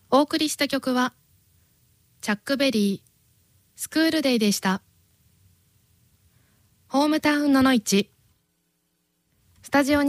お送りした曲はチャックベリースクールデイでした。ホームタウンののいちスタジオに